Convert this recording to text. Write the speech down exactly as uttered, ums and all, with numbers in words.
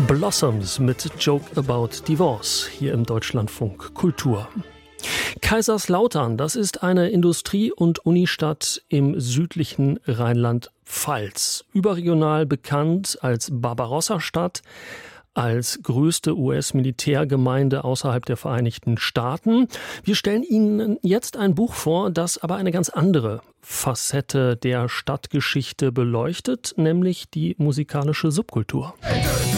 Blossoms mit Joke About Divorce hier im Deutschlandfunk Kultur. Kaiserslautern, das ist eine Industrie- und Unistadt im südlichen Rheinland-Pfalz. Überregional bekannt als Barbarossa-Stadt, als größte U S-Militärgemeinde außerhalb der Vereinigten Staaten. Wir stellen Ihnen jetzt ein Buch vor, das aber eine ganz andere Facette der Stadtgeschichte beleuchtet, nämlich die musikalische Subkultur.